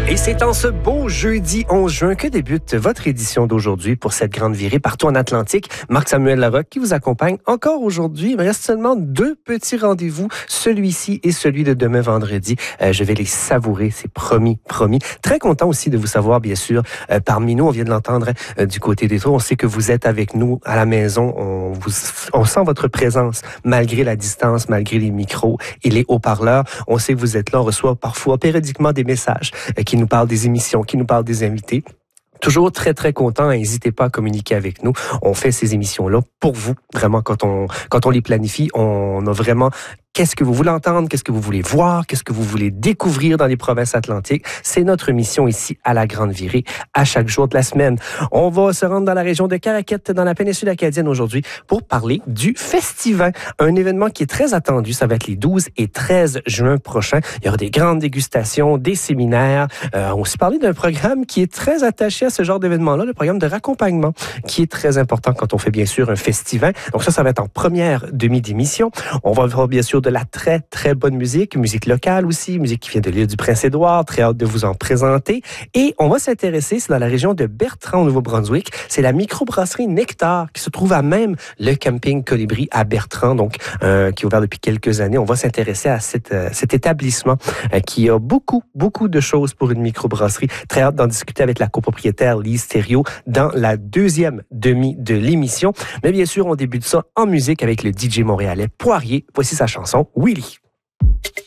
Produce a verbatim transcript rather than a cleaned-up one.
Et c'est en ce beau jeudi onze juin que débute votre édition d'aujourd'hui pour cette grande virée partout en Atlantique. Marc-Samuel Larocque qui vous accompagne encore aujourd'hui. Il me reste seulement deux petits rendez-vous, celui-ci et celui de demain vendredi. Euh, je vais les savourer, c'est promis, promis. Très content aussi de vous savoir, bien sûr, euh, parmi nous. On vient de l'entendre euh, du côté des tours. On sait que vous êtes avec nous à la maison. On, vous, on sent votre présence malgré la distance, malgré les micros et les haut-parleurs. On sait que vous êtes là. On reçoit parfois périodiquement des messages euh, qui nous parle des émissions, qui nous parle des invités. Toujours très, très content. N'hésitez pas à communiquer avec nous. On fait ces émissions-là pour vous. Vraiment, quand on, quand on les planifie, on a vraiment... Qu'est-ce que vous voulez entendre? Qu'est-ce que vous voulez voir? Qu'est-ce que vous voulez découvrir dans les provinces atlantiques? C'est notre mission ici à la Grande Virée, à chaque jour de la semaine. On va se rendre dans la région de Caraquette, dans la péninsule acadienne aujourd'hui, pour parler du Festivin, un événement qui est très attendu. Ça va être les douze et treize juin prochains. Il y aura des grandes dégustations, des séminaires. Euh, on s'est parlé d'un programme qui est très attaché à ce genre d'événement-là, le programme de raccompagnement, qui est très important quand on fait bien sûr un Festivin. Donc ça, ça va être en première demi d'émission. On va voir bien sûr de la très, très bonne musique, musique locale aussi, musique qui vient de l'île du Prince-Édouard, très hâte de vous en présenter. Et on va s'intéresser, c'est dans la région de Bertrand, au Nouveau-Brunswick, c'est la microbrasserie Nectar qui se trouve à même le camping Colibri à Bertrand, donc euh, qui est ouvert depuis quelques années. On va s'intéresser à cette, euh, cet établissement euh, qui a beaucoup, beaucoup de choses pour une microbrasserie. Très hâte d'en discuter avec la copropriétaire Lise Thériault dans la deuxième demi de l'émission. Mais bien sûr, on débute ça en musique avec le D J montréalais Poirier. Voici sa chanson Willy.